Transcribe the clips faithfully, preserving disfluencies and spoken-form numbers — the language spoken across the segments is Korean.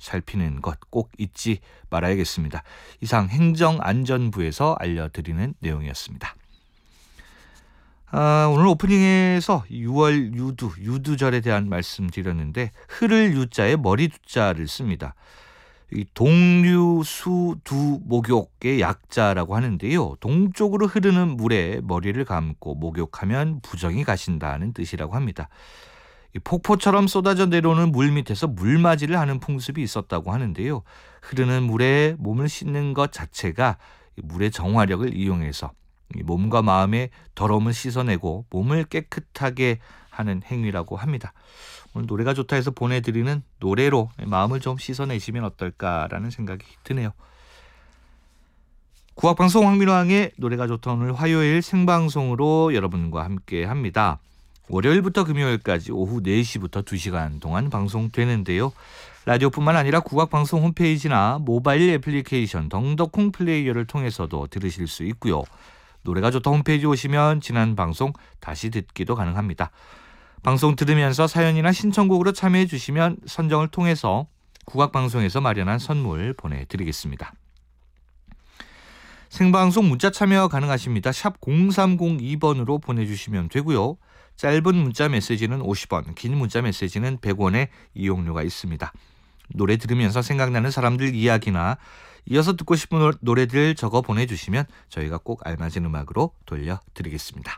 살피는 것 꼭 잊지 말아야겠습니다. 이상 행정안전부에서 알려드리는 내용이었습니다. 아, 오늘 오프닝에서 유월 유두, 유두절에 대한 말씀 드렸는데 흐를 유자에 머리 두자를 씁니다. 이 동류수두 목욕의 약자라고 하는데요. 동쪽으로 흐르는 물에 머리를 감고 목욕하면 부정이 가신다는 뜻이라고 합니다. 이 폭포처럼 쏟아져 내려오는 물 밑에서 물맞이를 하는 풍습이 있었다고 하는데요. 흐르는 물에 몸을 씻는 것 자체가 물의 정화력을 이용해서 몸과 마음의 더러움을 씻어내고 몸을 깨끗하게 하는 행위라고 합니다. 오늘 노래가 좋다 해서 보내드리는 노래로 마음을 좀 씻어내시면 어떨까라는 생각이 드네요. 국악방송 황민호왕의 노래가 좋다 오늘 화요일 생방송으로 여러분과 함께 합니다. 월요일부터 금요일까지 오후 네 시부터 두 시간 동안 방송되는데요. 라디오뿐만 아니라 국악방송 홈페이지나 모바일 애플리케이션 덩더콩 플레이어를 통해서도 들으실 수 있고요. 노래가 좋다 홈페이지 오시면 지난 방송 다시 듣기도 가능합니다. 방송 들으면서 사연이나 신청곡으로 참여해 주시면 선정을 통해서 국악방송에서 마련한 선물 보내드리겠습니다. 생방송 문자 참여 가능하십니다. 샵 공삼공이 번으로 보내주시면 되고요. 짧은 문자 메시지는 오십 원, 긴 문자 메시지는 백 원의 이용료가 있습니다. 노래 들으면서 생각나는 사람들 이야기나 이어서 듣고 싶은 노래들 적어 보내주시면 저희가 꼭 알맞은 음악으로 돌려드리겠습니다.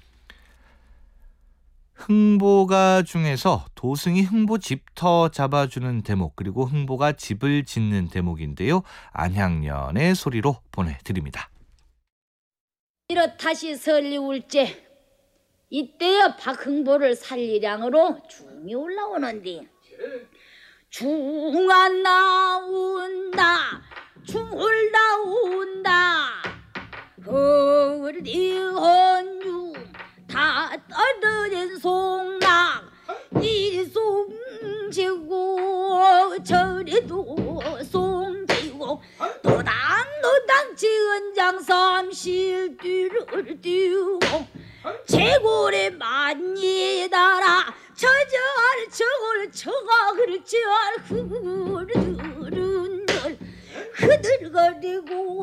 흥보가 중에서 도승이 흥보 집터 잡아주는 대목 그리고 흥보가 집을 짓는 대목인데요. 안향년의 소리로 보내드립니다. 이렇다시 설리울제 이때야 박흥보를 살리량으로 중이 올라오는데 중안 나온다 중을 나온다 어디헌유 다 떨어진 송락 이 송지고 저리도 송지고 노당노당 지은 장삼 실뒤를 띄우고 제골에 많이 달아 저절 저걸 저가 그렇지 않 흐르는 흐들거리고